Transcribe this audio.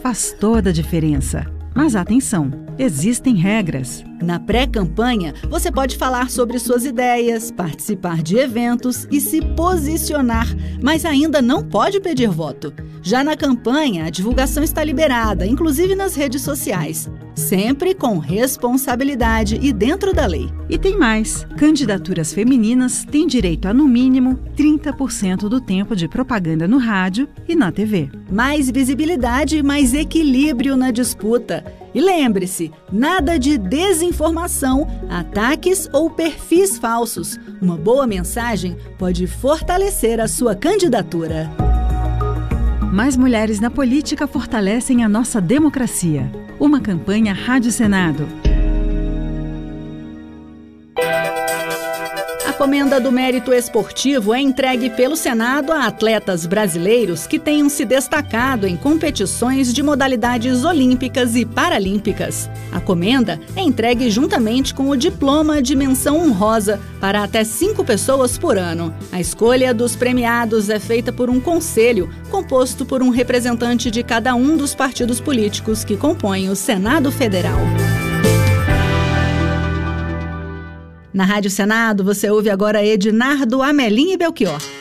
faz toda a diferença. Mas atenção, existem regras. Na pré-campanha, você pode falar sobre suas ideias, participar de eventos e se posicionar, mas ainda não pode pedir voto. Já na campanha, a divulgação está liberada, inclusive nas redes sociais, sempre com responsabilidade e dentro da lei. E tem mais, candidaturas femininas têm direito a, no mínimo, 30% do tempo de propaganda no rádio e na TV. Mais visibilidade e mais equilíbrio na disputa. E lembre-se, nada de desinformação, ataques ou perfis falsos. Uma boa mensagem pode fortalecer a sua candidatura. Mais mulheres na política fortalecem a nossa democracia. Uma campanha Rádio Senado. A Comenda do Mérito Esportivo é entregue pelo Senado a atletas brasileiros que tenham se destacado em competições de modalidades olímpicas e paralímpicas. A comenda é entregue juntamente com o diploma de menção honrosa para até 5 pessoas por ano. A escolha dos premiados é feita por um conselho, composto por um representante de cada um dos partidos políticos que compõem o Senado Federal. Na Rádio Senado, você ouve agora Ednardo, Amelim e Belchior.